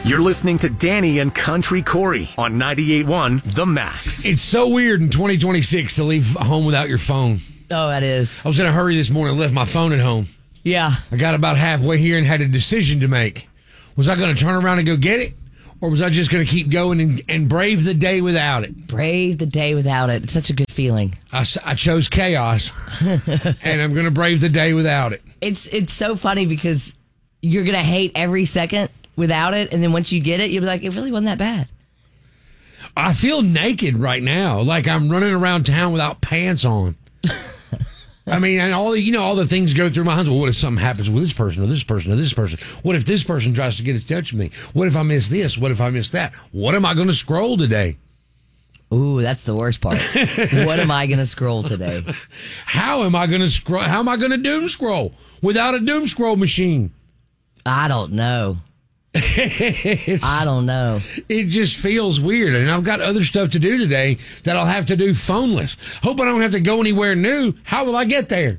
You're listening to Danny and Country Corey on 98.1 The Max. It's so weird in 2026 to leave home without your phone. Oh, that is. I was in a hurry this morning and left my phone at home. Yeah. I got about halfway here and had a decision to make. Was I going to turn around and go get it? Or was I just going to keep going and brave the day without it? Brave the day without it. It's such a good feeling. I chose chaos, and I'm going to brave the day without it. It's so funny because you're going to hate every second without it, and then once you get it, you'll be like, it really wasn't that bad. I feel naked right now, like I'm running around town without pants on. I mean, and all the things go through my mind. Well, what if something happens with this person or this person or this person? What if this person tries to get in touch with me? What if I miss this? What if I miss that? What am I going to scroll today? Ooh, that's the worst part. What am I going to scroll today? How am I going to scroll? How am I going to doom scroll without a doom scroll machine? I don't know. I don't know. It just feels weird. And I've got other stuff to do today that I'll have to do phoneless. Hope I don't have to go anywhere new. How will I get there?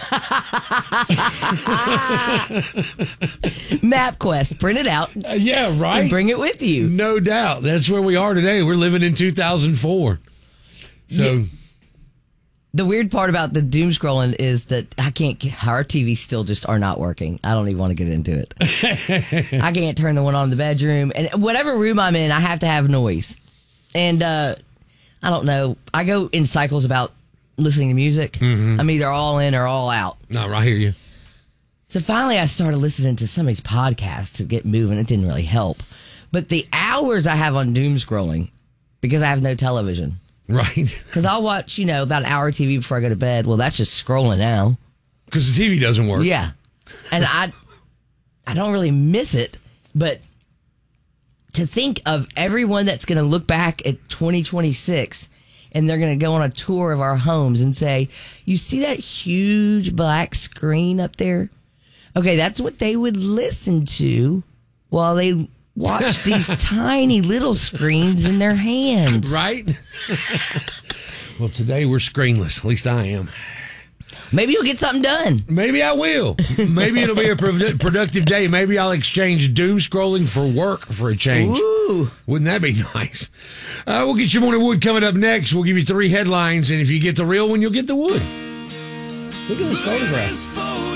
MapQuest. Print it out. Yeah, right. And bring it with you. No doubt. That's where we are today. We're living in 2004. So... Yeah. The weird part about the doom scrolling is that our TVs still just are not working. I don't even want to get into it. I can't turn the one on in the bedroom. And whatever room I'm in, I have to have noise. And I don't know. I go in cycles about listening to music. Mm-hmm. I'm either all in or all out. No, I hear you. So finally I started listening to somebody's podcast to get moving. It didn't really help. But the hours I have on doom scrolling, because I have no television. Right. Because I'll watch, about an hour of TV before I go to bed. Well, that's just scrolling now. Because the TV doesn't work. Yeah. And I don't really miss it, but to think of everyone that's going to look back at 2026 and they're going to go on a tour of our homes and say, you see that huge black screen up there? Okay, that's what they would listen to while they watch these tiny little screens in their hands. Right? Well, today we're screenless. At least I am. Maybe you'll get something done. Maybe I will. Maybe it'll be a productive day. Maybe I'll exchange doom scrolling for work for a change. Ooh. Wouldn't that be nice? We'll get your morning wood coming up next. We'll give you 3 headlines, and if you get the real one, you'll get the wood. Look at this photograph.